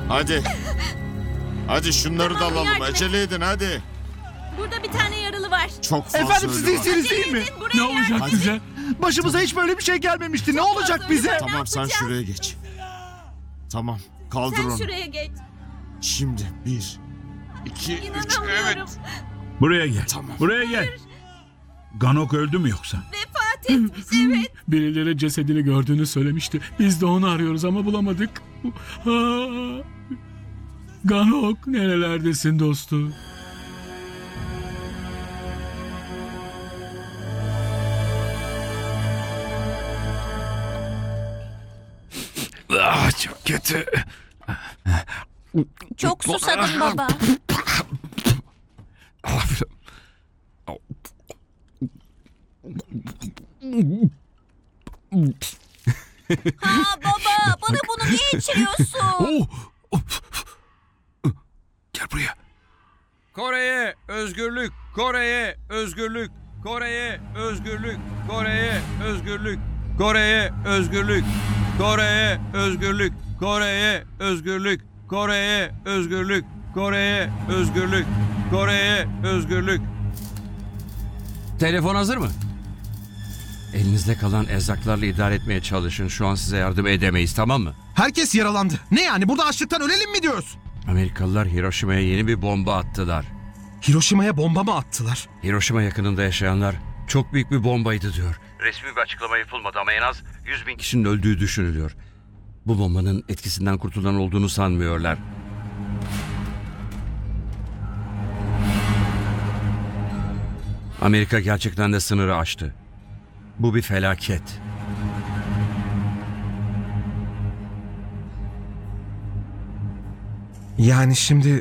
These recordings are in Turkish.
Hadi. Hadi şunları da Tamam, alalım. yardım et. Acele edin hadi. Burada bir tane yaralı var. Çok fazla Efendim siz ölü var. iyisiniz değil mi? Edin, buraya Ne olacak Hadi. bize? Başımıza hiç böyle bir şey gelmemişti. Ne olacak fazla bize? ölü var. Tamam sen yapacağız? şuraya geç. Tamam. Kaldır Sen onu. şuraya geç. Şimdi 1, 2, 3. İnanamıyorum. Evet. Buraya gel. Tamam. Buraya gel. Ganok öldü mü yoksa? Vefat etmiş, evet. Birileri cesedini gördüğünü söylemişti. Biz de onu arıyoruz ama bulamadık. Aa, Ganok nerelerdesin dostum? Çok kötü. Çok susadım baba. Ha baba, bana bunu niye içiriyorsun? Oh! Gel buraya. Kore'ye özgürlük, Kore'ye özgürlük, Kore'ye özgürlük, Kore'ye özgürlük, Kore'ye özgürlük, Kore'ye özgürlük, Kore'ye özgürlük, Kore'ye özgürlük, Kore'ye özgürlük, Kore'ye özgürlük. Telefon hazır mı? Elinizde kalan erzaklarla idare etmeye çalışın. Şu an size yardım edemeyiz, tamam mı? Herkes yaralandı. Ne yani burada açlıktan ölelim mi diyoruz? Amerikalılar Hiroşima'ya yeni bir bomba attılar. Hiroşima'ya bomba mı attılar? Hiroşima yakınında yaşayanlar çok büyük bir bombaydı diyor. Resmi bir açıklama yapılmadı ama en az 100 bin kişinin öldüğü düşünülüyor. Bu bombanın etkisinden kurtulan olduğunu sanmıyorlar. Amerika gerçekten de sınırı aştı. Bu bir felaket. Yani şimdi...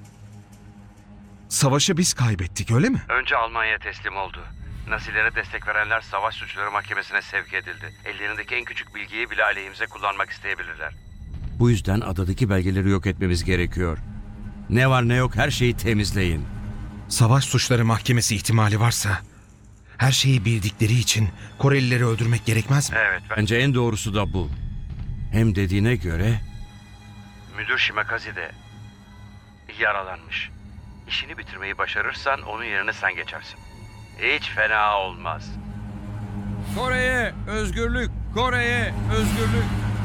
Savaşı biz kaybettik öyle mi? Önce Almanya teslim oldu. Nazilere destek verenler savaş suçları mahkemesine sevk edildi. Ellerindeki en küçük bilgiyi bile aleyhimize kullanmak isteyebilirler. Bu yüzden adadaki belgeleri yok etmemiz gerekiyor. Ne var ne yok her şeyi temizleyin. Savaş suçları mahkemesi ihtimali varsa... Her şeyi bildikleri için Korelileri öldürmek gerekmez mi? Evet, bence en doğrusu da bu. Hem dediğine göre Müdür Shimakaze de yaralanmış. İşini bitirmeyi başarırsan onun yerine sen geçersin. Hiç fena olmaz. Kore'ye özgürlük, Kore'ye özgürlük,